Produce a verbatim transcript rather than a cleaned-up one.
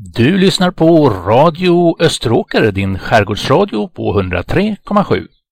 Du lyssnar på Radio Österåker, din skärgårdsradio på hundratre komma sju.